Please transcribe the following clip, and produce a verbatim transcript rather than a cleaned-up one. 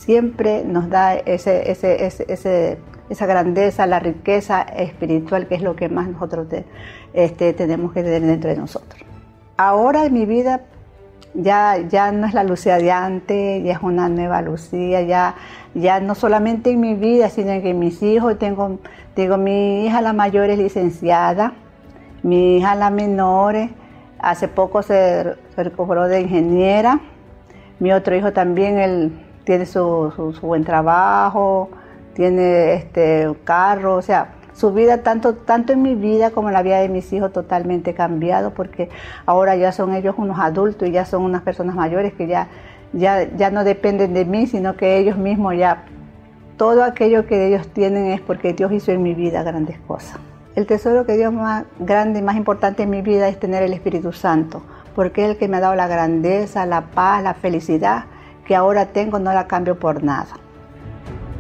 siempre nos da ese, ese, ese, ese, esa grandeza, la riqueza espiritual, que es lo que más nosotros te, este, tenemos que tener dentro de nosotros. Ahora en mi vida ya, ya no es la Lucía de antes, ya es una nueva Lucía, ya, ya no solamente en mi vida, sino que en mis hijos. Tengo, tengo mi hija la mayor es licenciada, mi hija la menor hace poco se, se recuperó de ingeniera, mi otro hijo también, él tiene su, su, su buen trabajo, tiene este carro, o sea, su vida, tanto, tanto en mi vida como en la vida de mis hijos, totalmente cambiado, porque ahora ya son ellos unos adultos y ya son unas personas mayores que ya, ya, ya no dependen de mí, sino que ellos mismos ya, todo aquello que ellos tienen es porque Dios hizo en mi vida grandes cosas. El tesoro que Dios más grande y más importante en mi vida es tener el Espíritu Santo, porque es el que me ha dado la grandeza, la paz, la felicidad, que ahora tengo, no la cambio por nada.